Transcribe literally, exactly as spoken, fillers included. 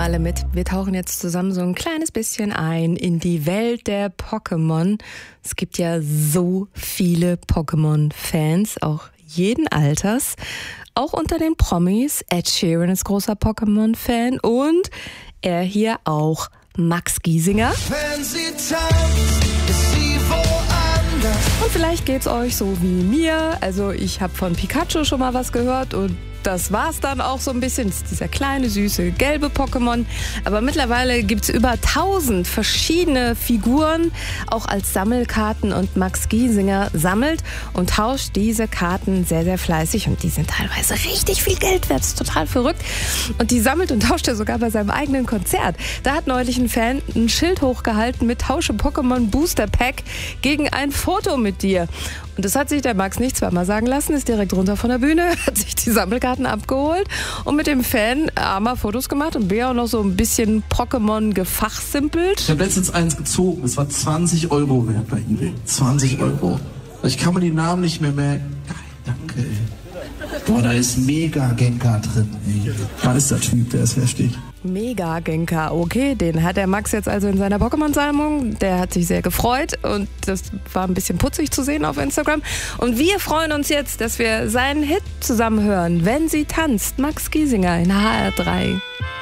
alle mit. Wir tauchen jetzt zusammen so ein kleines bisschen ein in die Welt der Pokémon. Es gibt ja so viele Pokémon-Fans, auch jeden Alters. Auch unter den Promis. Ed Sheeran ist großer Pokémon-Fan und er hier auch, Max Giesinger. Wenn sie tanzt, ist sie woanders. Und vielleicht geht's euch so wie mir. Also ich habe von Pikachu schon mal was gehört und das war's dann auch so ein bisschen. Das ist dieser kleine, süße, gelbe Pokémon. Aber mittlerweile gibt's über tausend verschiedene Figuren, auch als Sammelkarten. Und Max Giesinger sammelt und tauscht diese Karten sehr, sehr fleißig. Und die sind teilweise richtig viel Geld wert. Das ist total verrückt. Und die sammelt und tauscht er sogar bei seinem eigenen Konzert. Da hat neulich ein Fan ein Schild hochgehalten mit Tausche Pokémon Booster Pack gegen ein Foto mit dir. Und das hat sich der Max nicht zweimal sagen lassen, ist direkt runter von der Bühne, hat sich die Sammelkarten abgeholt und mit dem Fan A mal Fotos gemacht und B auch noch so ein bisschen Pokémon gefachsimpelt. Ich habe letztens eins gezogen, es war zwanzig Euro wert bei eBay. zwanzig Euro. Ich kann mir die Namen nicht mehr merken. Danke, ey. Boah, da ist Mega Gengar drin, ey. Was ist der Typ, der ist heftig. Mega Gengar, okay, den hat der Max jetzt also in seiner Pokémon-Sammlung. Der hat sich sehr gefreut und das war ein bisschen putzig zu sehen auf Instagram. Und wir freuen uns jetzt, dass wir seinen Hit zusammen hören, Wenn sie tanzt, Max Giesinger in H R drei.